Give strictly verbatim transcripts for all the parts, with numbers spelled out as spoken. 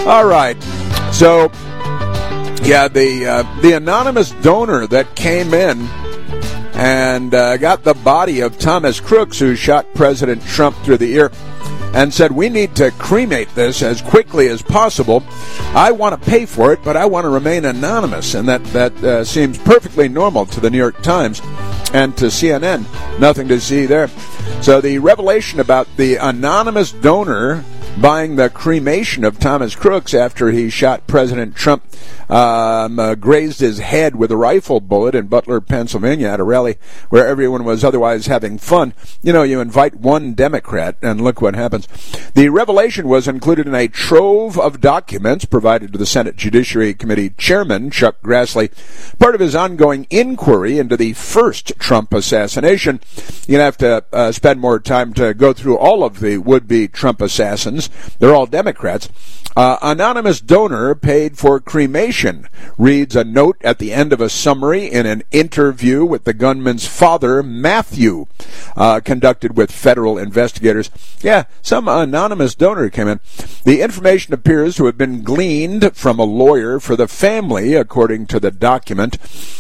All right. So, yeah, the uh, the anonymous donor that came in and uh, got the body of Thomas Crooks, who shot President Trump through the ear, and said, we need to cremate this as quickly as possible. I want to pay for it, but I want to remain anonymous. And that, that uh, seems perfectly normal to the New York Times and to C N N. Nothing to see there. So the revelation about the anonymous donor buying the cremation of Thomas Crooks after he shot President Trump, um, uh, grazed his head with a rifle bullet in Butler, Pennsylvania, at a rally where everyone was otherwise having fun. You know, you invite one Democrat, and look what happens. The revelation was included in a trove of documents provided to the Senate Judiciary Committee Chairman, Chuck Grassley, part of his ongoing inquiry into the first Trump assassination. You're going to have to uh, spend more time to go through all of the would-be Trump assassins. They're all Democrats. Uh, anonymous donor paid for cremation, reads a note at the end of a summary in an interview with the gunman's father, Matthew, uh, conducted with federal investigators. Yeah, some anonymous donor came in. The information appears to have been gleaned from a lawyer for the family, according to the document.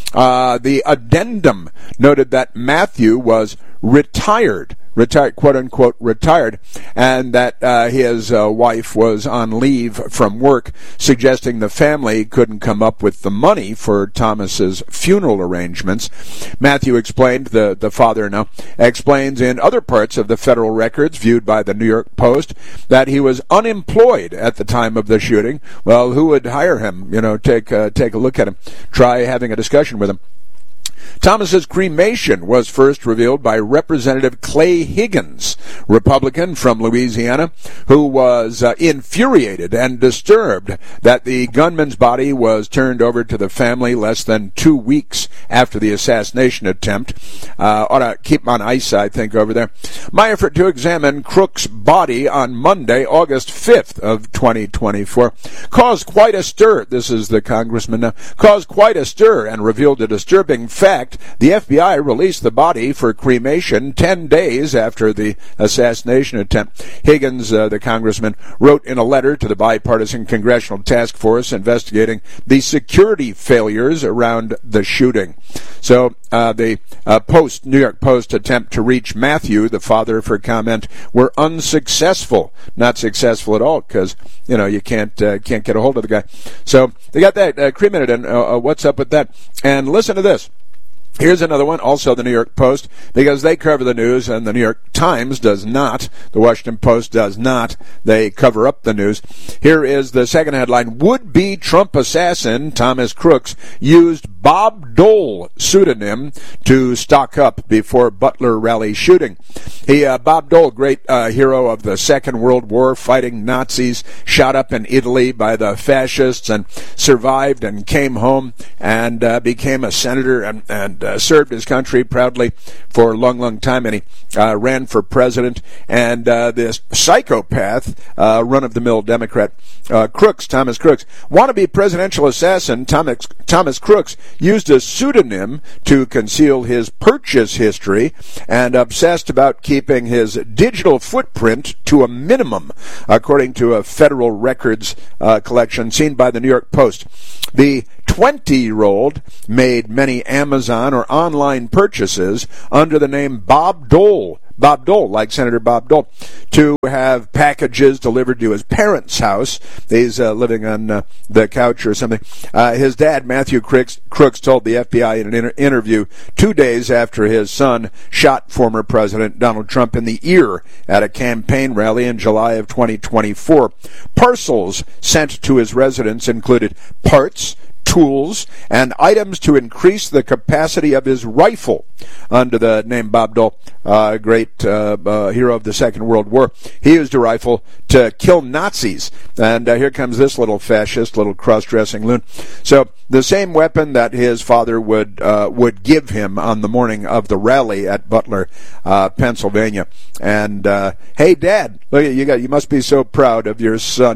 Uh, the addendum noted that Matthew was retired, retired, quote-unquote, retired, and that uh, his uh, wife was on leave from work, suggesting the family couldn't come up with the money for Thomas's funeral arrangements. Matthew explained, the, the father now, explains in other parts of the federal records viewed by the New York Post that he was unemployed at the time of the shooting. Well, who would hire him? You know, take, uh, take a look at him. Try having a discussion with him. Thomas's cremation was first revealed by Representative Clay Higgins, Republican from Louisiana, who was uh, infuriated and disturbed that the gunman's body was turned over to the family less than two weeks after the assassination attempt. Uh, ought to keep on ice, I think, over there. My effort to examine Crooks' body on Monday, August fifth of twenty twenty-four, caused quite a stir. This is the congressman now. Caused quite a stir and revealed a disturbing fact. The F B I released the body for cremation ten days after the assassination attempt. Higgins, uh, the congressman, wrote in a letter to the bipartisan congressional task force investigating the security failures around the shooting. So uh, the uh, Post, New York Post attempt to reach Matthew, the father, for comment were unsuccessful. Not successful at all because, you know, you can't uh, can't get a hold of the guy. So they got that uh, cremated, and uh, uh, what's up with that? And listen to this. Here's another one, also the New York Post, because they cover the news and the New York Times does not. The Washington Post does not. They cover up the news. Here is the second headline. Would-be Trump assassin Thomas Crooks used Bob Dole pseudonym to stock up before Butler rally shooting. He, uh, Bob Dole, great uh, hero of the Second World War, fighting Nazis, shot up in Italy by the fascists and survived and came home and uh, became a senator and, and Uh, served his country proudly for a long, long time, and he uh, ran for president. And uh, this psychopath, uh, run-of-the-mill Democrat, uh, Crooks, Thomas Crooks, wannabe presidential assassin Thomas, Thomas Crooks, used a pseudonym to conceal his purchase history and obsessed about keeping his digital footprint to a minimum, according to a federal records uh, collection seen by the New York Post. The twenty-year-old made many Amazon or online purchases under the name Bob Dole. Bob Dole, like Senator Bob Dole, to have packages delivered to his parents' house. He's uh, living on uh, the couch or something. Uh, his dad, Matthew Crooks, Crooks, told the F B I in an inter- interview two days after his son shot former President Donald Trump in the ear at a campaign rally in July of twenty twenty-four. Parcels sent to his residence included parts, tools, and items to increase the capacity of his rifle under the name Bob Dole, uh, great uh, uh, hero of the Second World War. He used a rifle to kill Nazis. And uh, here comes this little fascist, little cross-dressing loon. So the same weapon that his father would uh, would give him on the morning of the rally at Butler, uh, Pennsylvania. And, uh, hey, Dad, look, you got, you must be so proud of your son.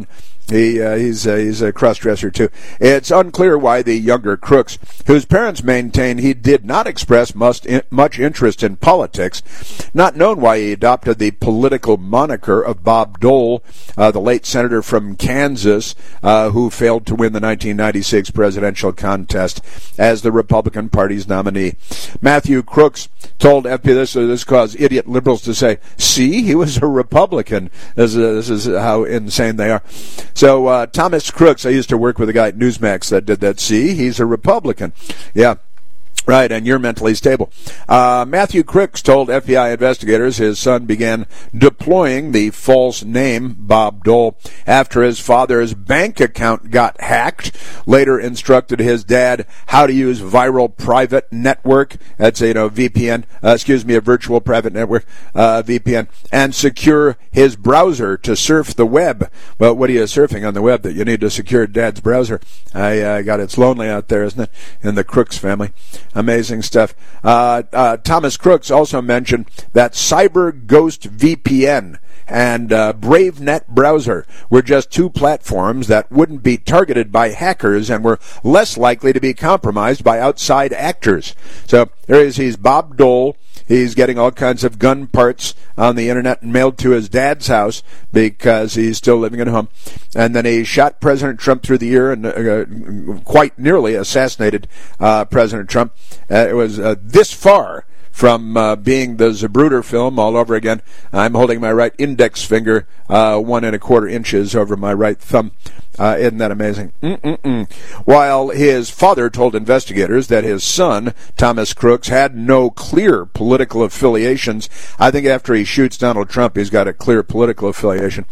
He uh, he's uh, he's a cross-dresser too. It's unclear why the younger Crooks, whose parents maintain he did not express much much interest in politics, not known why he adopted the political moniker of Bob Dole, uh, the late senator from Kansas, uh, who failed to win the nineteen ninety-six presidential contest as the Republican Party's nominee. Matthew Crooks told F B I this. This caused idiot liberals to say, "See, he was a Republican." This is, this is how insane they are. So uh, Thomas Crooks, I used to work with a guy at Newsmax that did that. See, he's a Republican. Yeah. Right, and you're mentally stable. Uh, Matthew Crooks told F B I investigators his son began deploying the false name Bob Dole after his father's bank account got hacked. Later instructed his dad how to use viral private network. That's, you know, V P N, uh, excuse me, a virtual private network, uh, V P N, and secure his browser to surf the web. Well, what are you surfing on the web that you need to secure Dad's browser? I uh, got it's lonely out there, isn't it, in the Crooks family. Amazing stuff. Uh, uh, Thomas Crooks also mentioned that Cyber Ghost V P N and uh, BraveNet browser were just two platforms that wouldn't be targeted by hackers and were less likely to be compromised by outside actors. So there he is. He's Bob Dole. He's getting all kinds of gun parts on the internet and mailed to his dad's house because he's still living at home. And then he shot President Trump through the ear and uh, quite nearly assassinated uh, President Trump. Uh, it was uh, this far from uh, being the Zapruder film all over again. I'm holding my right index finger uh, one and a quarter inches over my right thumb. Uh, isn't that amazing? Mm-mm-mm. While his father told investigators that his son, Thomas Crooks, had no clear political affiliations. I think after he shoots Donald Trump, he's got a clear political affiliation.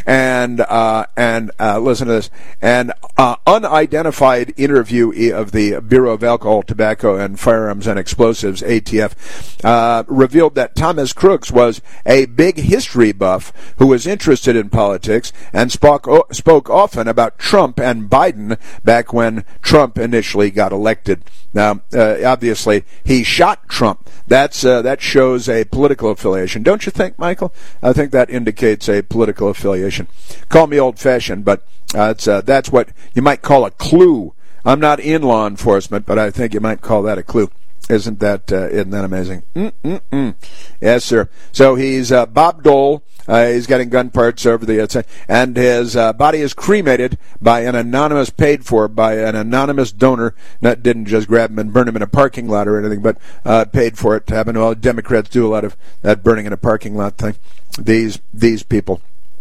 And uh, and uh, listen to this. An uh, unidentified interview of the Bureau of Alcohol, Tobacco, and Firearms and Explosives, A T F, uh, revealed that Thomas Crooks was a big history buff who was interested in politics and spoke, spoke often about Trump and Biden back when Trump initially got elected. Now, uh, obviously, he shot Trump. That's uh, that shows a political affiliation, don't you think, Michael? I think that indicates a political affiliation. Call me old-fashioned, but uh, it's, uh, that's what you might call a clue. I'm not in law enforcement, but I think you might call that a clue. Isn't that uh, isn't that amazing? Mm-mm-mm. Yes, sir. So he's uh, Bob Dole. Uh, he's getting gun parts over the outside, and his uh, body is cremated by an anonymous, paid for by an anonymous donor. That didn't just grab him and burn him in a parking lot or anything, but uh, paid for it to happen. Well, Democrats do a lot of that burning in a parking lot thing. These these people,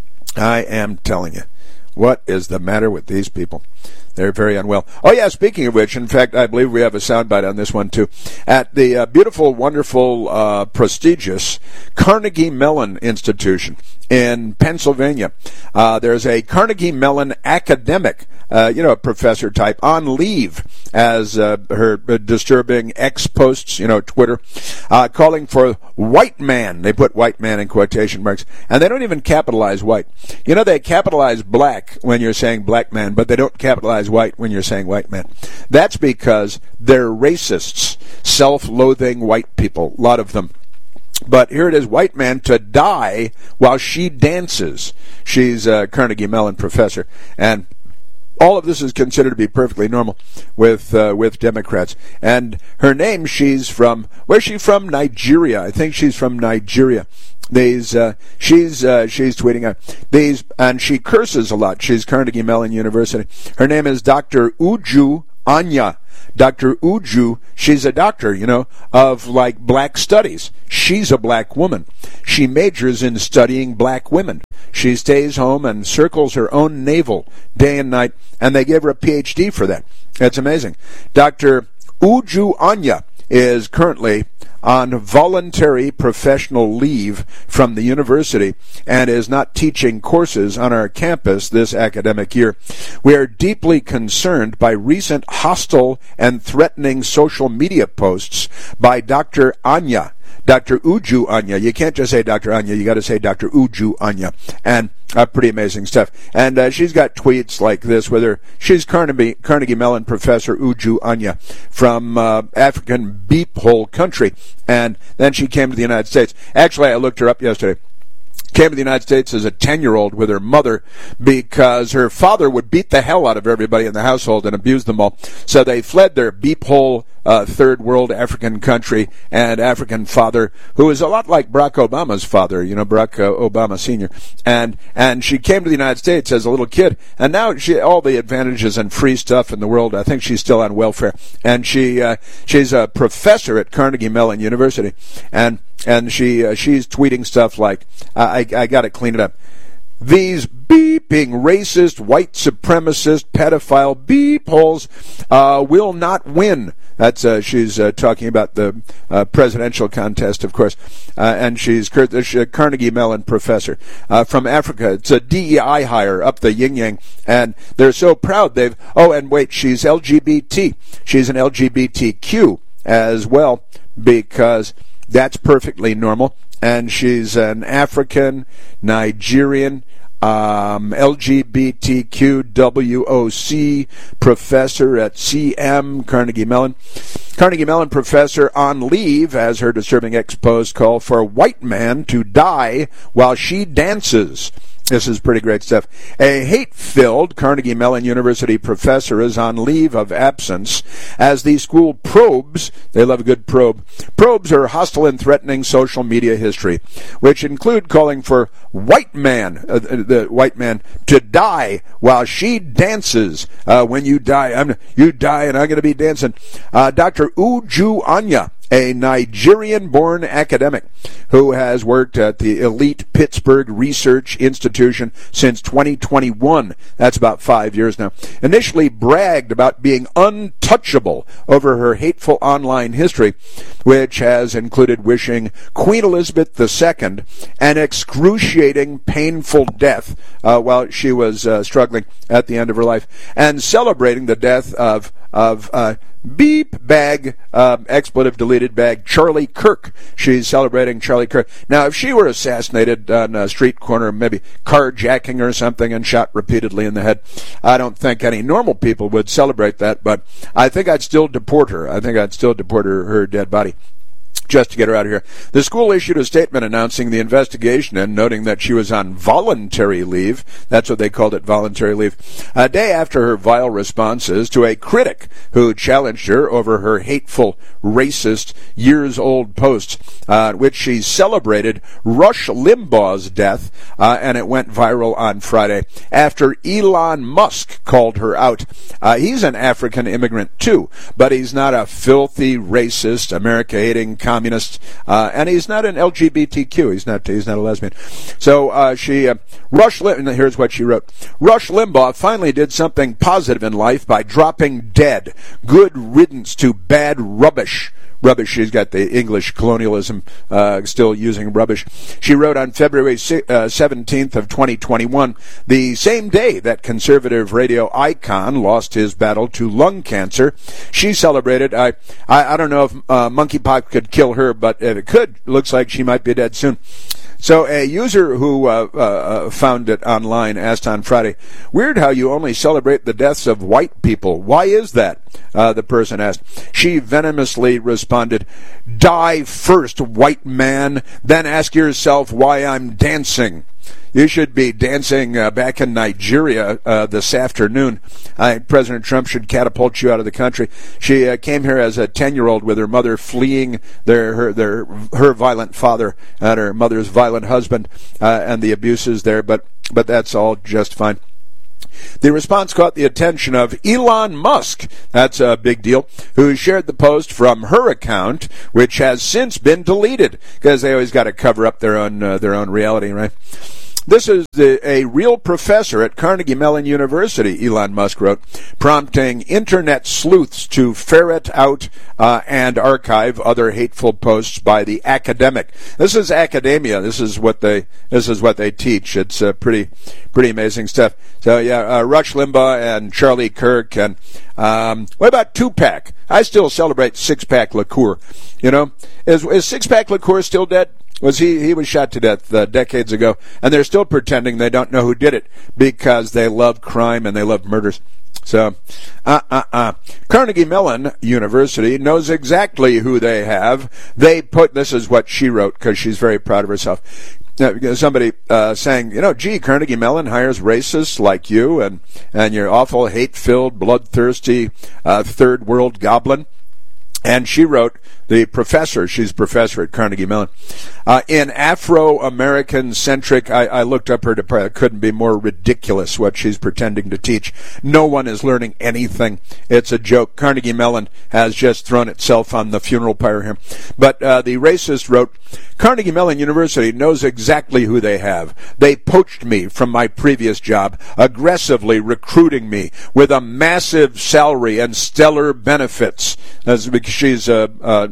I am telling you, what is the matter with these people? They're very unwell. Oh, yeah, speaking of which, in fact, I believe we have a soundbite on this one, too. At the uh, beautiful, wonderful, uh, prestigious Carnegie Mellon Institution in Pennsylvania, uh, there's a Carnegie Mellon academic, uh, you know, a professor type, on leave, as uh, her disturbing X posts, you know, Twitter, uh, calling for white man. They put white man in quotation marks, and they don't even capitalize white. You know, they capitalize black when you're saying black man, but they don't capitalize white when you're saying white man. That's because they're racists, self-loathing white people, a lot of them. But here it is, white man to die while she dances. She's a Carnegie Mellon professor, and all of this is considered to be perfectly normal with uh, with Democrats. And her name, she's from, where's she from? Nigeria. I think she's from Nigeria. These, uh, she's, uh, she's tweeting out these, and she curses a lot. She's Carnegie Mellon University. Her name is Doctor Uju Anya. Doctor Uju, she's a doctor, you know, of like black studies. She's a black woman. She majors in studying black women. She stays home and circles her own navel day and night, and they give her a P H D for that. That's amazing. Doctor Uju Anya is currently on voluntary professional leave from the university and is not teaching courses on our campus this academic year. We are deeply concerned by recent hostile and threatening social media posts by Doctor Anya. Doctor Uju Anya. You can't just say Doctor Anya. You got to say Doctor Uju Anya. And uh, pretty amazing stuff. And uh, she's got tweets like this with her. She's Carnegie, Carnegie Mellon Professor Uju Anya from uh, African beep hole country. And then she came to the United States. Actually, I looked her up yesterday. came to the United States as a ten-year-old with her mother because her father would beat the hell out of everybody in the household and abuse them all. So they fled their beep-hole uh, third world African country and African father, who is a lot like Barack Obama's father, you know, Barack uh, Obama Senior And and she came to the United States as a little kid, and now she all the advantages and free stuff in the world. I think she's still on welfare, and she uh, she's a professor at Carnegie Mellon University, and and she uh, she's tweeting stuff like, I, I got to clean it up. These beeping racist, white supremacist, pedophile beep holes uh, will not win. That's uh, she's uh, talking about the uh, presidential contest, of course, uh, and she's a Carnegie Mellon professor uh, from Africa. It's a D E I hire up the yin yang, and they're so proud they've. Oh, and wait, she's L G B T. She's an L G B T Q as well, because that's perfectly normal. And she's an African Nigerian um, L G B T Q W O C professor at C M Carnegie Mellon. Carnegie Mellon professor on leave as her disturbing ex-post call for a white man to die while she dances. This is pretty great stuff. A hate-filled Carnegie Mellon University professor is on leave of absence as the school probes, they love a good probe, probes her hostile and threatening social media history, which include calling for white man, uh, the white man, to die while she dances. Uh, when you die, I'm, you die and I'm going to be dancing. Uh, Doctor Uju Anya, a Nigerian-born academic who has worked at the elite Pittsburgh Research Institution since twenty twenty-one. That's about five years now. Initially bragged about being untouchable over her hateful online history, which has included wishing Queen Elizabeth the Second an excruciating, painful death uh, while she was uh, struggling at the end of her life, and celebrating the death of of uh, beep bag, um, expletive deleted bag, Charlie Kirk. She's celebrating Charlie Kirk. Now, if she were assassinated on a street corner, maybe carjacking or something, and shot repeatedly in the head, I don't think any normal people would celebrate that, but I think I'd still deport her. I think I'd still deport her, her dead body, just to get her out of here. The school issued a statement announcing the investigation and noting that she was on voluntary leave. That's what they called it, voluntary leave. A day after her vile responses to a critic who challenged her over her hateful, racist, years-old posts, uh, which she celebrated Rush Limbaugh's death, uh, and it went viral on Friday after Elon Musk called her out. Uh, he's an African immigrant, too, but he's not a filthy, racist, America-hating communist, uh, and he's not an L G B T Q. He's not. He's not a lesbian. So uh, she, uh, Rush. Lim- here's what she wrote: Rush Limbaugh finally did something positive in life by dropping dead. Good riddance to bad rubbish. Rubbish. She's got the English colonialism, uh, still using rubbish. She wrote on February seventeenth of twenty twenty-one, the same day that conservative radio icon lost his battle to lung cancer. She celebrated. I, I, I don't know if uh, monkeypox could kill her, but if it could, it looks like she might be dead soon. So a user who uh, uh, found it online asked on Friday, "Weird how you only celebrate the deaths of white people. Why is that?" Uh, the person asked. She venomously responded, "Die first, white man, then ask yourself why I'm dancing." You should be dancing uh, back in Nigeria uh, this afternoon. Uh, President Trump should catapult you out of the country. She uh, came here as a ten-year-old with her mother, fleeing their her their her violent father and her mother's violent husband uh, and the abuses there. But but that's all just fine. The response caught the attention of Elon Musk, that's a big deal, who shared the post from her account, which has since been deleted, because they always got to cover up their own uh, their own reality, right? This is the, a real professor at Carnegie Mellon University, Elon Musk wrote, prompting internet sleuths to ferret out uh, and archive other hateful posts by the academic. This is academia. This is what they this is what they teach. It's uh, pretty pretty amazing stuff. So yeah, uh, Rush Limbaugh and Charlie Kirk and um, what about two-pack? I still celebrate six-pack liqueur. You know, is is six-pack liqueur still dead? Was he? He was shot to death uh, decades ago, and they're still pretending they don't know who did it because they love crime and they love murders. So, uh, uh, uh. Carnegie Mellon University knows exactly who they have. They put, this is what she wrote because she's very proud of herself. somebody uh, saying, you know, gee, Carnegie Mellon hires racists like you and, and your awful hate-filled, bloodthirsty uh, third world goblin. And she wrote, the professor, she's professor at Carnegie Mellon, uh, in Afro-American centric, I, I looked up her, to, it couldn't be more ridiculous what she's pretending to teach. No one is learning anything. It's a joke. Carnegie Mellon has just thrown itself on the funeral pyre here. But uh, the racist wrote, Carnegie Mellon University knows exactly who they have. They poached me from my previous job, aggressively recruiting me with a massive salary and stellar benefits. That's because she's a, a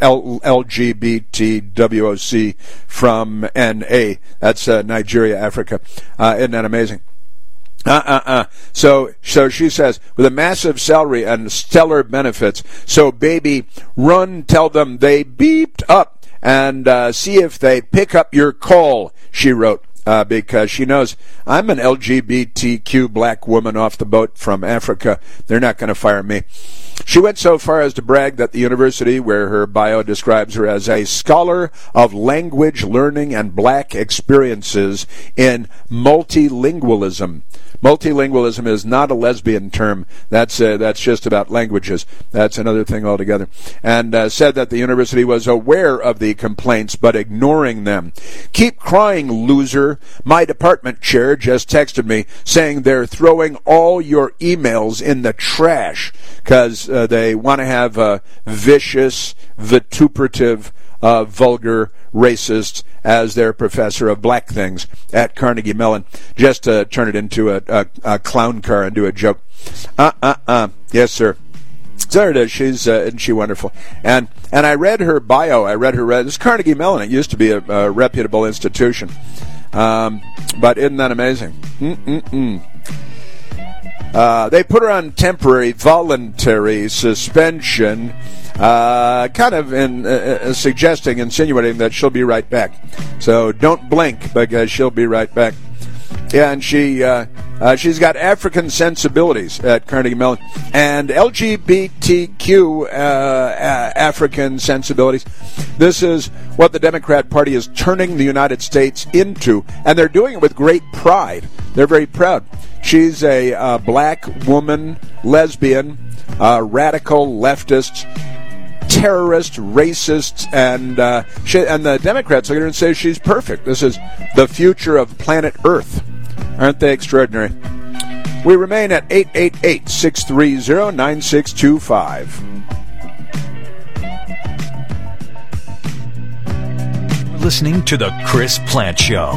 L G B T W O C from N A. That's uh, Nigeria, Africa. Uh, isn't that amazing? Uh, uh, uh. So, so she says, with a massive salary and stellar benefits. So, baby, run, tell them they beeped up and uh, see if they pick up your call, she wrote. Uh, because she knows I'm an L G B T Q black woman off the boat from Africa. They're not going to fire me. She went so far as to brag that the university, where her bio describes her as a scholar of language learning and black experiences in multilingualism. Multilingualism is not a lesbian term. That's uh, that's just about languages. That's another thing altogether. And uh, said that the university was aware of the complaints but ignoring them. Keep crying, loser. My department chair just texted me saying they're throwing all your emails in the trash because uh, they want to have a vicious, vituperative, uh, vulgar racist as their professor of black things at Carnegie Mellon, just to turn it into a, a, a clown car and do a joke. Uh, uh, uh. Yes, sir. So there it is. She's, uh, isn't she wonderful? And and I read her bio. I read her, this is Carnegie Mellon. It used to be a, a reputable institution. Um, but isn't that amazing? Mm-mm-mm. Uh, they put her on temporary voluntary suspension, uh, kind of in, uh, suggesting, insinuating that she'll be right back. So don't blink because she'll be right back. Yeah, and she uh, uh, she's got African sensibilities at Carnegie Mellon and L G B T Q uh, uh, African sensibilities. This is what the Democrat Party is turning the United States into, and they're doing it with great pride. They're very proud. She's a uh, black woman, lesbian, uh, radical leftist, terrorist, racist, and uh, she, and the Democrats look at her and say she's perfect. This is the future of planet Earth. Aren't they extraordinary? We remain at eight eight eight, six three zero, nine six two five. Listening to The Chris Plante Show.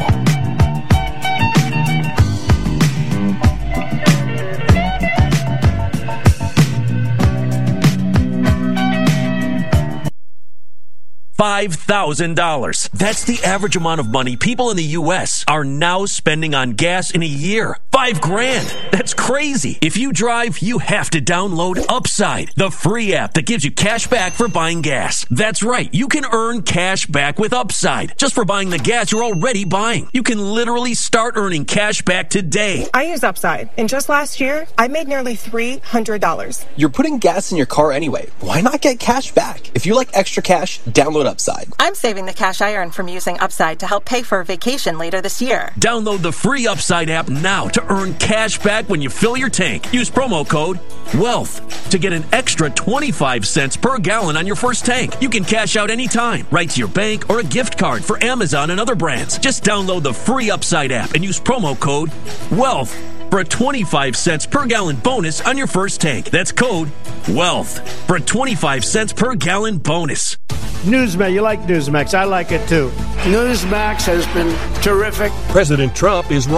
five thousand dollars. That's the average amount of money people in the U S are now spending on gas in a year. Five grand. That's crazy. If you drive, you have to download Upside, the free app that gives you cash back for buying gas. That's right. You can earn cash back with Upside just for buying the gas you're already buying. You can literally start earning cash back today. I use Upside, and just last year, I made nearly three hundred dollars. You're putting gas in your car anyway. Why not get cash back? If you like extra cash, download Upside. I'm saving the cash I earn from using Upside to help pay for a vacation later this year. Download the free Upside app now to earn cash back when you fill your tank. Use promo code WEALTH to get an extra twenty-five cents per gallon on your first tank. You can cash out anytime, right to your bank or a gift card for Amazon and other brands. Just download the free Upside app and use promo code WEALTH for a twenty-five cents per gallon bonus on your first tank. That's code WEALTH for a twenty-five cents per gallon bonus. Newsmax, you like Newsmax. I like it too. Newsmax has been terrific. President Trump is